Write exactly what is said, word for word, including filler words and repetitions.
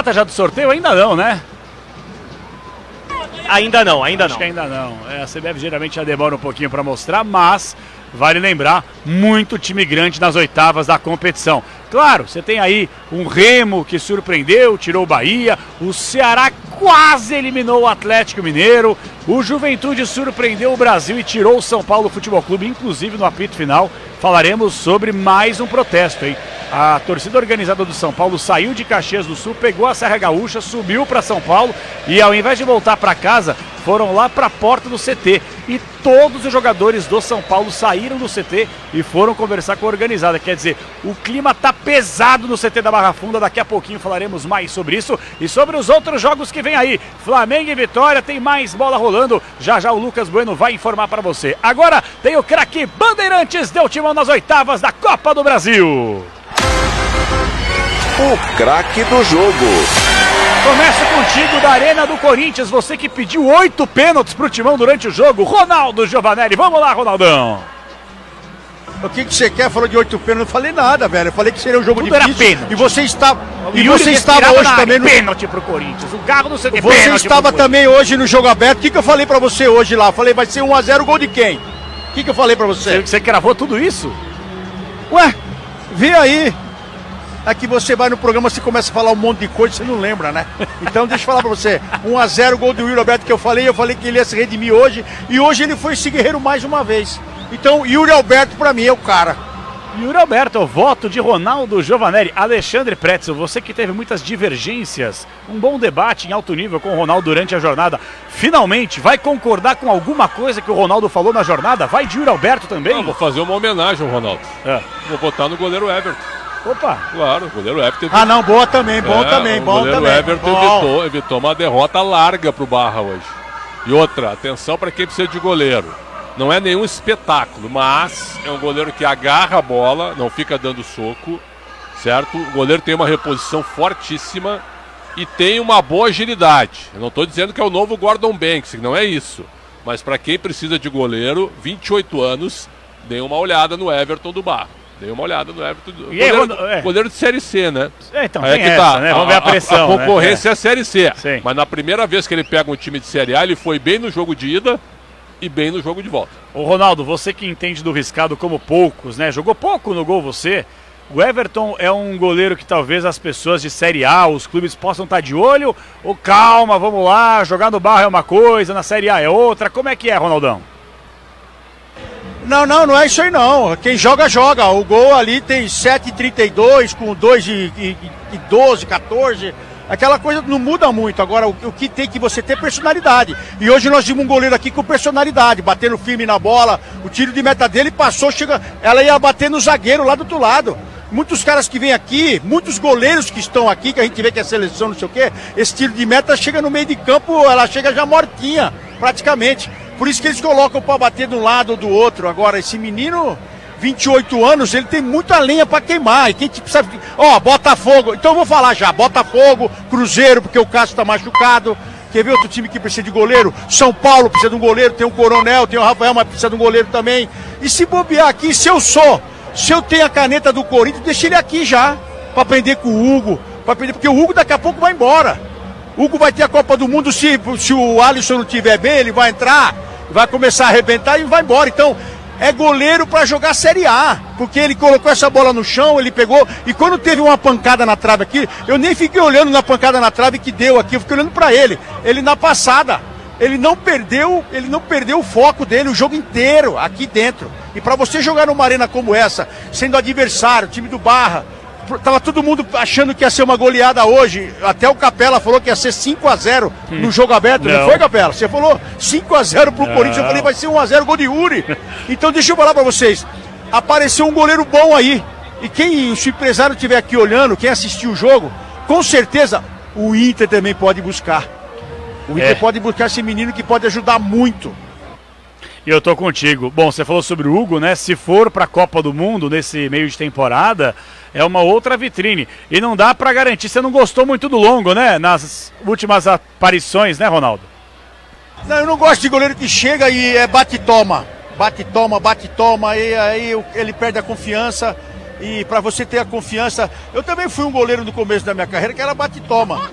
data já do sorteio? Ainda não, né? Ainda não, ainda Acho não. que ainda não. É, a C B F geralmente já demora um pouquinho para mostrar, mas vale lembrar, muito time grande nas oitavas da competição. Claro, você tem aí um Remo que surpreendeu, tirou o Bahia, o Ceará quase eliminou o Atlético Mineiro, o Juventude surpreendeu o Brasil e tirou o São Paulo Futebol Clube, inclusive no apito final. Falaremos sobre mais um protesto, hein? A torcida organizada do São Paulo saiu de Caxias do Sul, pegou a Serra Gaúcha, subiu para São Paulo e ao invés de voltar para casa, foram lá para a porta do C T. E todos os jogadores do São Paulo saíram do C T e foram conversar com a organizada. Quer dizer, o clima tá pesado no C T da Barra Funda. Daqui a pouquinho falaremos mais sobre isso e sobre os outros jogos que vem aí. Flamengo e Vitória, tem mais bola rolando. Já já o Lucas Bueno vai informar para você. Agora tem o craque Bandeirantes, deu timão nas oitavas da Copa do Brasil. O craque do jogo. Começa contigo da Arena do Corinthians, você que pediu oito pênaltis pro Timão durante o jogo, Ronaldo Giovanelli. Vamos lá, Ronaldão. O que, que você quer? Falou de oito pênaltis, não falei nada, velho. Eu falei que seria um jogo Tudo difícil. era pênalti. E você está O e Yuri você estava hoje também no pênalti pro Corinthians. O carro não sei o que. Você pênalti estava pro também hoje no jogo aberto. O que, que eu falei pra você hoje lá? Eu falei, vai ser um a zero, gol de quem? O que, que eu falei pra você? Você, você cravou tudo isso? Ué, vê aí. Aqui você vai no programa, você começa a falar um monte de coisa, você não lembra, né? Então deixa eu falar pra você, um a zero, gol do Yuri Alberto que eu falei, eu falei que ele ia se redimir hoje, e hoje ele foi esse guerreiro mais uma vez. Então Yuri Alberto pra mim é o cara. Yuri Alberto, o voto de Ronaldo Giovanelli. Alexandre Pretzel, você que teve muitas divergências, um bom debate em alto nível com o Ronaldo durante a jornada, finalmente vai concordar com alguma coisa que o Ronaldo falou na jornada? Vai de Yuri Alberto também? Não, vou fazer uma homenagem ao Ronaldo. É. Vou botar no goleiro Everton. Opa! Claro, o goleiro Everton Ah não, boa também, bom é, também, o bom goleiro também. Everton Bom. evitou, evitou uma derrota larga pro Barra hoje. E outra, atenção para quem precisa de goleiro. Não é nenhum espetáculo, mas é um goleiro que agarra a bola, não fica dando soco, certo? O goleiro tem uma reposição fortíssima e tem uma boa agilidade. Eu não estou dizendo que é o novo Gordon Banks, não é isso. Mas para quem precisa de goleiro, vinte e oito anos, dê uma olhada no Everton do Barra. Dei uma olhada no Everton. E aí, goleiro, Ron- é. goleiro de Série C, né? É, então, Aí tem é que essa, tá. né? Vamos ver a pressão, A, a concorrência né? é a Série C. Sim. Mas na primeira vez que ele pega um time de Série A, ele foi bem no jogo de ida e bem no jogo de volta. Ô Ronaldo, você que entende do riscado como poucos, né? Jogou pouco no gol você. O Everton é um goleiro que talvez as pessoas de Série A, os clubes possam estar de olho. Ou calma, vamos lá, jogar no Barra é uma coisa, na Série A é outra. Como é que é, Ronaldão? Não, não, não é isso aí não. Quem joga, joga. O gol ali tem sete e trinta e dois com dois e doze, quatorze. Aquela coisa não muda muito. Agora, o, o que tem que você ter personalidade. E hoje nós vimos um goleiro aqui com personalidade, batendo firme na bola. O tiro de meta dele passou, chega, ela ia bater no zagueiro lá do outro lado. Muitos caras que vêm aqui, muitos goleiros que estão aqui, que a gente vê que é seleção, não sei o quê, esse tiro de meta chega no meio de campo, ela chega já mortinha, praticamente. Por isso que eles colocam para bater de um lado ou do outro. Agora, esse menino, vinte e oito anos, ele tem muita lenha para queimar. E quem precisa. Ó, Botafogo. Então eu vou falar já: Botafogo, Cruzeiro, porque o Cássio tá machucado. Quer ver outro time que precisa de goleiro? São Paulo precisa de um goleiro. Tem o Coronel, tem o Rafael, mas precisa de um goleiro também. E se bobear aqui, se eu sou, se eu tenho a caneta do Corinthians, deixa ele aqui já. Para aprender com o Hugo. Pra aprender, porque o Hugo daqui a pouco vai embora. O Hugo vai ter a Copa do Mundo. Se, se o Alisson não estiver bem, ele vai entrar. Vai começar a arrebentar e vai embora. Então, é goleiro para jogar Série A. Porque ele colocou essa bola no chão, ele pegou. E quando teve uma pancada na trave aqui, eu nem fiquei olhando na pancada na trave que deu aqui, eu fiquei olhando para ele. Ele na passada. Ele não perdeu, ele não perdeu o foco dele o jogo inteiro aqui dentro. E para você jogar numa arena como essa, sendo adversário, time do Barra, tava todo mundo achando que ia ser uma goleada hoje. Até o Capela falou que ia ser cinco a zero hum. no jogo aberto. Não. Não foi, Capela? Você falou cinco a zero pro não. Corinthians. Eu falei, vai ser um a zero gol de Yuri. Então deixa eu falar pra vocês. Apareceu um goleiro bom aí. E quem, se o empresário estiver aqui olhando, quem assistiu o jogo, com certeza o Inter também pode buscar. O Inter é. pode buscar esse menino que pode ajudar muito. E eu tô contigo. Bom, você falou sobre o Hugo, né? Se for pra Copa do Mundo nesse meio de temporada, é uma outra vitrine. E não dá pra garantir. Você não gostou muito do Longo, né? Nas últimas aparições, né, Ronaldo? Não, eu não gosto de goleiro que chega e é bate-toma. Bate-toma, bate-toma. E aí ele perde a confiança. E pra você ter a confiança... Eu também fui um goleiro no começo da minha carreira que era bate-toma.